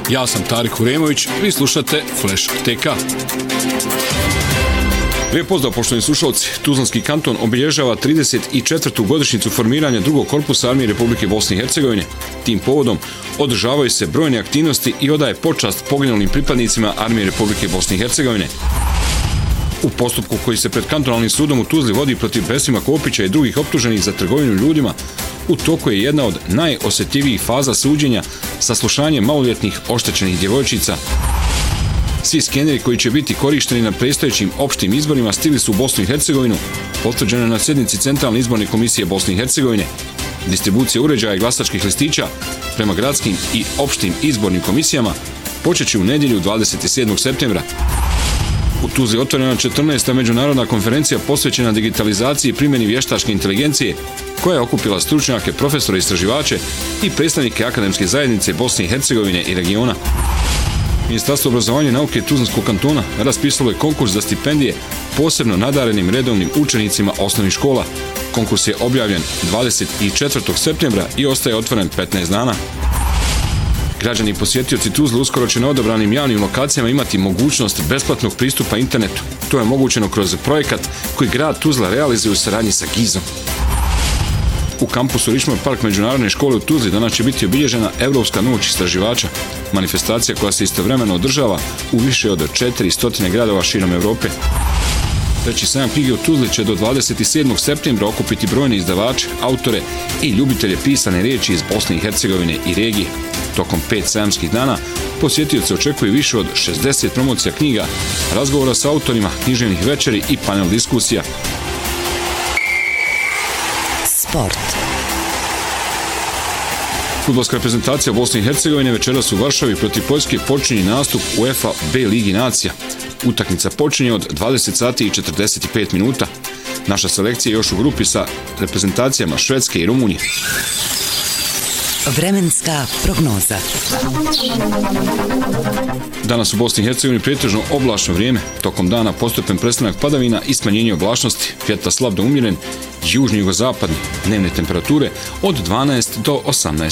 Ja sam Tarik Uremović, vi slušate Flash TK. Lijep pozdrav, poštovani slušalci. Tuzlanski kanton obilježava 34. godišnjicu formiranja drugog korpusa Armije Republike Bosne i Hercegovine. Tim povodom održavaju se brojne aktivnosti i odaje počast poginulim pripadnicima Armije Republike Bosne i Hercegovine. U postupku koji se pred kantonalnim sudom u Tuzli vodi protiv Besima Kopića i drugih optuženih za trgovinu ljudima, u toku je jedna od najosjetljivijih faza suđenja saslušanje maloljetnih oštećenih djevojčica. Svi skeneri koji će biti korišteni na predstojećim opštim izborima stigli su u Bosnu i Hercegovinu, potvrđeno je na sjednici Centralne izborne komisije Bosne i Hercegovine. Distribucija uređaja i glasačkih listića prema gradskim i opštim izbornim komisijama počeće u nedjelju 27. septembra. U Tuzli otvorena 14. međunarodna konferencija posvećena digitalizaciji i primjeni vještačke inteligencije, koja je okupila stručnjake, profesore, istraživače i predstavnike akademske zajednice Bosne i Hercegovine i regiona. Ministarstvo obrazovanja i nauke Tuzlanskog kantona raspisalo je konkurs za stipendije posebno nadarenim redovnim učenicima osnovnih škola. Konkurs je objavljen 24. septembra i ostaje otvoren 15 dana. Građani i posjetioci Tuzle uskoro će na odabranim javnim lokacijama imati mogućnost besplatnog pristupa internetu. To je omogućeno kroz projekat koji grad Tuzla realizuje u saradnji sa GIZ-om. U kampusu Richmond Park međunarodne škole u Tuzli danas će biti obilježena Evropska noć istraživača, manifestacija koja se istovremeno održava u više od 400 gradova širom Evrope. Treći sajam knjige u Tuzli će do 27. septembra okupiti brojne izdavače, autore i ljubitelje pisane riječi iz Bosne i Hercegovine i regije. Tokom 5 sajamskih dana posjetioci očekuju više od 60 promocija knjiga, razgovora sa autorima, književnih večeri i panel diskusija. Sport. Fudbalska reprezentacija Bosne i Hercegovine večeras u Varšavi protiv Poljske počinje nastup UEFA B Ligi nacija. Utakmica počinje od 20 sati i 45 minuta. Naša selekcija je još u grupi sa reprezentacijama Švedske i Rumunije. Vremenska prognoza. Danas u Bosni i Hercegovini pretežno oblačno vrijeme. Tokom dana postepen prestanak padavina i smanjenje oblačnosti. Vjetar slab do umjeren, južni jugozapadni. Dnevne temperature od 12 do 18